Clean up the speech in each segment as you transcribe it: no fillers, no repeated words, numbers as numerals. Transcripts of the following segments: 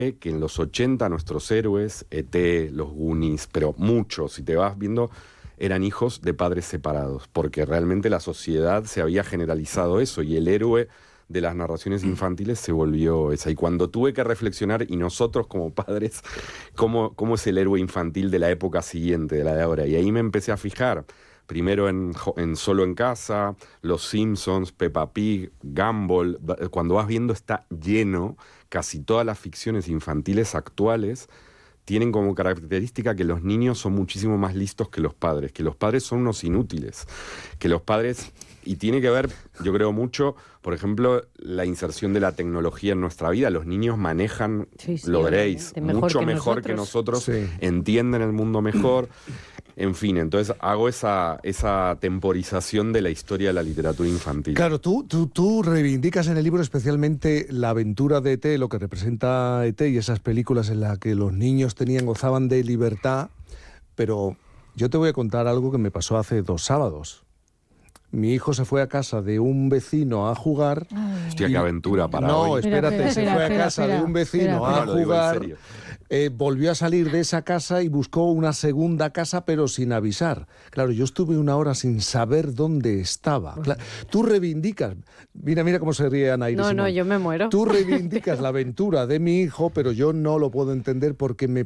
que en los 80 nuestros héroes, E.T., los Goonies, pero muchos, si te vas viendo, eran hijos de padres separados, porque realmente la sociedad se había generalizado eso, y el héroe de las narraciones infantiles se volvió esa. Y cuando tuve que reflexionar, y nosotros como padres, cómo es el héroe infantil de la época siguiente, de la de ahora, y ahí me empecé a fijar, primero en Solo en Casa, Los Simpsons, Peppa Pig, Gumball. Cuando vas viendo está lleno, casi todas las ficciones infantiles actuales tienen como característica que los niños son muchísimo más listos que los padres son unos inútiles, que los padres, y tiene que ver, yo creo mucho, por ejemplo, la inserción de la tecnología en nuestra vida. Los niños manejan, lo veréis, mucho mejor que nosotros, entienden el mundo mejor. En fin, entonces hago esa temporización de la historia de la literatura infantil. Claro, tú reivindicas en el libro especialmente la aventura de E.T., lo que representa E.T. y esas películas en las que los niños gozaban de libertad, pero yo te voy a contar algo que me pasó hace 2 sábados. Mi hijo se fue a casa de un vecino a jugar. Hostia, qué aventura para hoy. No, espérate, se fue a casa de un vecino a jugar. Volvió a salir de esa casa y buscó una segunda casa, pero sin avisar. Claro, yo estuve 1 hora sin saber dónde estaba. Claro, tú reivindicas, mira cómo se ríe Ana Iris. No, yo me muero. Tú reivindicas la aventura de mi hijo, pero yo no lo puedo entender porque me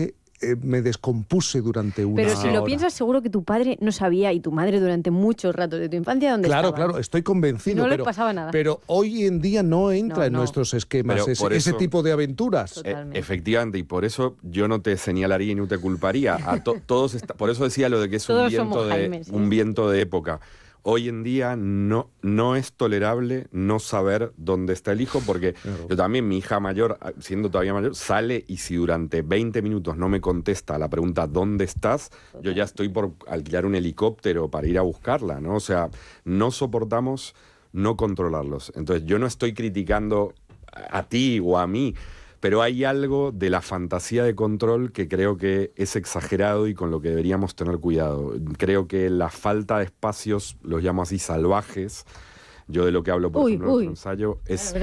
descompuse durante 1 hora. Pero si lo piensas, seguro que tu padre no sabía, y tu madre durante mucho rato de tu infancia, dónde estaba. Claro, estoy convencido. No le pasaba nada. Pero hoy en día no entra en nuestros esquemas ese tipo de aventuras. Efectivamente, y por eso yo no te señalaría y no te culparía. Por eso decía lo de que es un viento de época. Hoy en día no es tolerable no saber dónde está el hijo, porque yo también, mi hija mayor, siendo todavía mayor, sale, y si durante 20 minutos no me contesta a la pregunta ¿dónde estás?, yo ya estoy por alquilar un helicóptero para ir a buscarla, ¿no? O sea, no soportamos no controlarlos. Entonces yo no estoy criticando a ti o a mí, pero hay algo de la fantasía de control que creo que es exagerado y con lo que deberíamos tener cuidado. Creo que la falta de espacios, los llamo así, salvajes, yo de lo que hablo por ejemplo en el ensayo, es...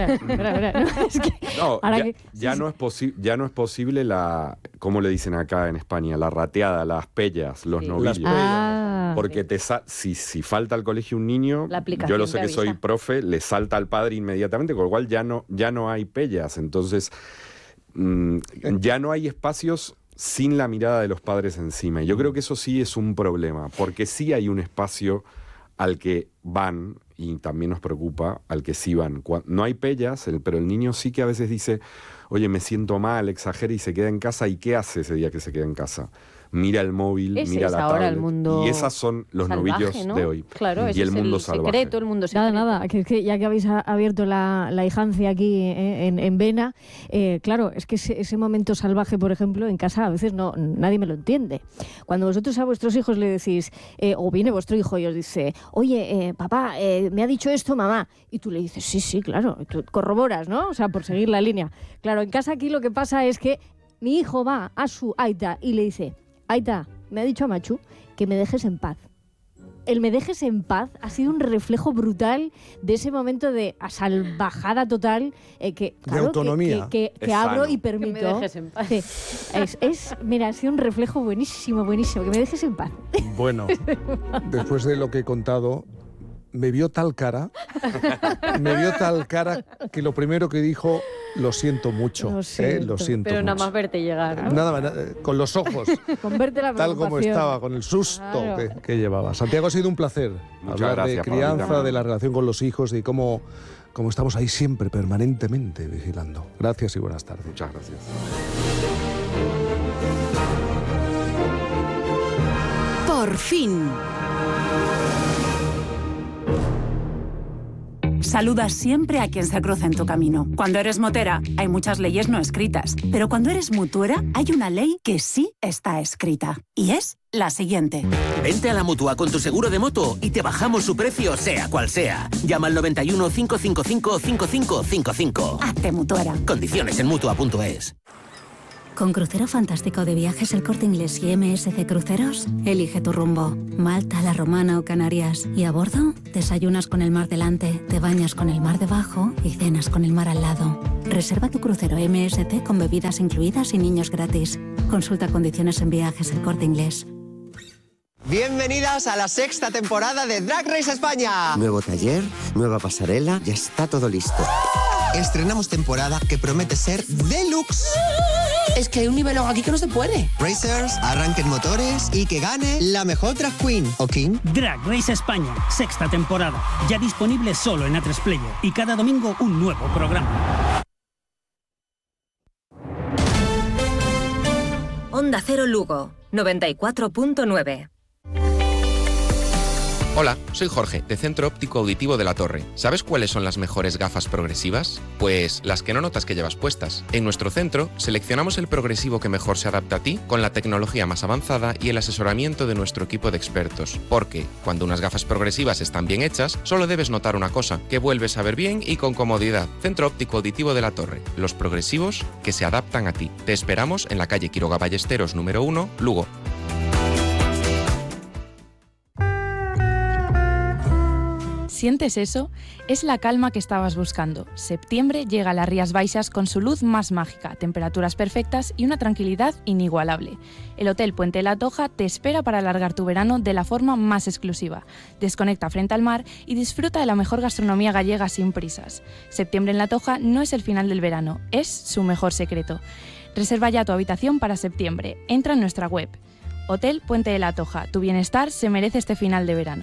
Ya no es posible la, ¿cómo le dicen acá en España? La rateada, las pellas, los novillos. Porque si falta al colegio un niño, yo lo sé que soy profe, le salta al padre inmediatamente, con lo cual ya no hay pellas. Entonces, ya no hay espacios sin la mirada de los padres encima. Y yo creo que eso sí es un problema, porque sí hay un espacio al que van, y también nos preocupa, al que sí van. No hay pellas, pero el niño sí que a veces dice, oye, me siento mal, exagera, y se queda en casa. ¿Y qué hace ese día que se queda en casa? Mira el móvil, mira la tablet, el mundo y esas son los salvaje, novillos, ¿no?, de hoy. Claro, y el mundo salvaje. Secreto, el mundo secreto. Nada, que ya que habéis abierto la hijancia aquí en Vena, claro, es que ese momento salvaje, por ejemplo, en casa a veces nadie me lo entiende. Cuando vosotros a vuestros hijos le decís, o viene vuestro hijo y os dice, oye, papá, me ha dicho esto mamá, y tú le dices, sí, claro, tú corroboras, ¿no? O sea, por seguir la línea. Claro, en casa aquí lo que pasa es que mi hijo va a su aita y le dice, Aita, me ha dicho a Machu que me dejes en paz. El me dejes en paz ha sido un reflejo brutal de ese momento de salvajada total de autonomía. Que abro y permito. Que me dejes en paz. Sí. Mira, ha sido un reflejo buenísimo, que me dejes en paz. Bueno, después de lo que he contado, me vio tal cara que lo primero que dijo, lo siento mucho. Lo siento pero mucho. Nada más verte llegar, ¿no? Nada más, con los ojos. Con verte la tal como estaba, con el susto que llevaba. Santiago, ha sido un placer hablar de crianza, de la relación con los hijos, de cómo estamos ahí siempre, permanentemente vigilando. Gracias y buenas tardes. Muchas gracias. Por fin. Saluda siempre a quien se cruza en tu camino. Cuando eres motera, hay muchas leyes no escritas. Pero cuando eres mutuera, hay una ley que sí está escrita. Y es la siguiente. Vente a la Mutua con tu seguro de moto y te bajamos su precio, sea cual sea. Llama al 91 555 5555. Hazte mutuera. Condiciones en Mutua.es. Con Crucero Fantástico de Viajes El Corte Inglés y MSC Cruceros, elige tu rumbo. Malta, La Romana o Canarias. Y a bordo, desayunas con el mar delante, te bañas con el mar debajo y cenas con el mar al lado. Reserva tu crucero MSC con bebidas incluidas y niños gratis. Consulta condiciones en Viajes El Corte Inglés. Bienvenidas a la 6ª temporada de Drag Race España. Nuevo taller, nueva pasarela, ya está todo listo. Estrenamos temporada que promete ser deluxe. Es que hay un nivelón aquí que no se puede. Racers, arranquen motores y que gane la mejor drag queen o king. Drag Race España, 6ª temporada. Ya disponible solo en A3 Player y cada domingo un nuevo programa. Onda Cero Lugo, 94.9. Hola, soy Jorge, de Centro Óptico Auditivo de La Torre. ¿Sabes cuáles son las mejores gafas progresivas? Pues las que no notas que llevas puestas. En nuestro centro, seleccionamos el progresivo que mejor se adapta a ti, con la tecnología más avanzada y el asesoramiento de nuestro equipo de expertos. Porque, cuando unas gafas progresivas están bien hechas, solo debes notar una cosa, que vuelves a ver bien y con comodidad. Centro Óptico Auditivo de La Torre. Los progresivos que se adaptan a ti. Te esperamos en la calle Quiroga Ballesteros número 1, Lugo. ¿Sientes eso? Es la calma que estabas buscando. Septiembre llega a las Rías Baixas con su luz más mágica, temperaturas perfectas y una tranquilidad inigualable. El Hotel Puente de la Toja te espera para alargar tu verano de la forma más exclusiva. Desconecta frente al mar y disfruta de la mejor gastronomía gallega sin prisas. Septiembre en la Toja no es el final del verano, es su mejor secreto. Reserva ya tu habitación para septiembre. Entra en nuestra web. Hotel Puente de la Toja. Tu bienestar se merece este final de verano.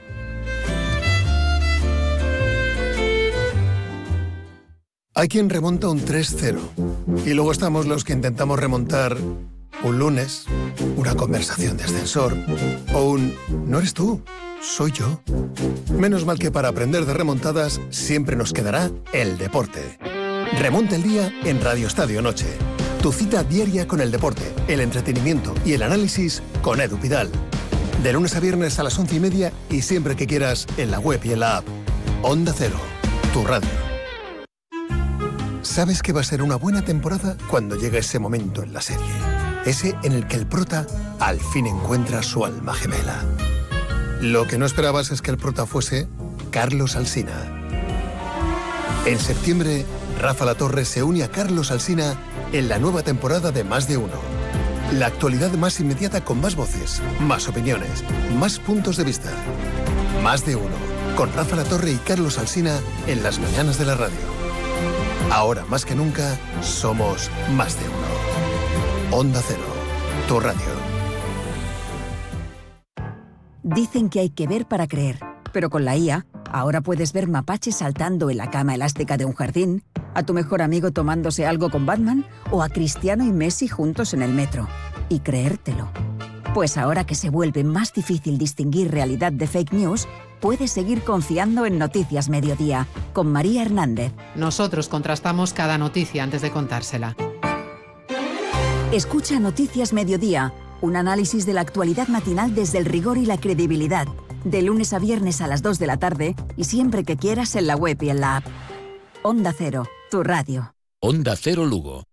Hay quien remonta un 3-0 y luego estamos los que intentamos remontar un lunes, una conversación de ascensor o un «no eres tú, soy yo». Menos mal que para aprender de remontadas siempre nos quedará el deporte. Remonta el día en Radio Estadio Noche. Tu cita diaria con el deporte, el entretenimiento y el análisis con Edu Pidal. De lunes a viernes a las 11:30 y siempre que quieras en la web y en la app. Onda Cero, tu radio. Sabes que va a ser una buena temporada cuando llega ese momento en la serie. Ese en el que el prota al fin encuentra su alma gemela. Lo que no esperabas es que el prota fuese Carlos Alsina. En septiembre, Rafa Latorre se une a Carlos Alsina en la nueva temporada de Más de Uno. La actualidad más inmediata con más voces, más opiniones, más puntos de vista. Más de Uno, con Rafa Latorre y Carlos Alsina en las mañanas de la radio. Ahora más que nunca, somos Más de Uno. Onda Cero, tu radio. Dicen que hay que ver para creer, pero con la IA, ahora puedes ver mapaches saltando en la cama elástica de un jardín, a tu mejor amigo tomándose algo con Batman o a Cristiano y Messi juntos en el metro. Y creértelo. Pues ahora que se vuelve más difícil distinguir realidad de fake news, puedes seguir confiando en Noticias Mediodía, con María Hernández. Nosotros contrastamos cada noticia antes de contársela. Escucha Noticias Mediodía, un análisis de la actualidad matinal desde el rigor y la credibilidad, de lunes a viernes a las 2 de la tarde y siempre que quieras en la web y en la app. Onda Cero, tu radio. Onda Cero Lugo,